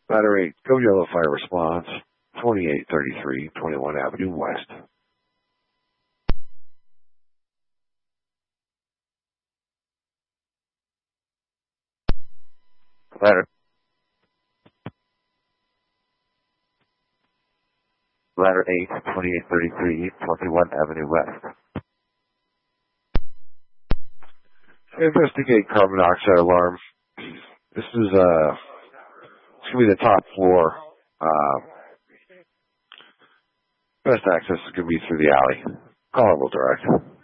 Ladder 8, go yellow fire response, 2833, 21 Avenue West. Ladder 8, 2833, 21 Avenue West. Investigate carbon dioxide alarm. This is, it's going to be the top floor. Best access is going to be through the alley. Call it direct.